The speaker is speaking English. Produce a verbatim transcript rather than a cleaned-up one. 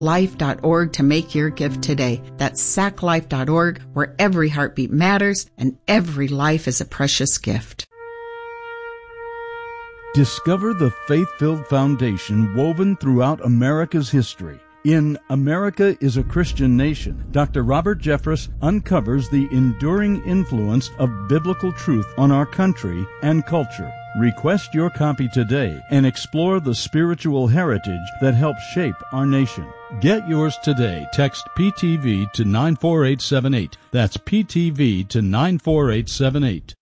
life dot org to make your gift today. That's sac life dot org, where every heartbeat matters and every life is a precious gift. Discover the faith-filled foundation woven throughout America's history. In America is a Christian Nation, Doctor Robert Jeffress uncovers the enduring influence of biblical truth on our country and culture. Request your copy today and explore the spiritual heritage that helps shape our nation. Get yours today. Text P T V to nine four eight seven eight. That's P T V to nine four eight seven eight.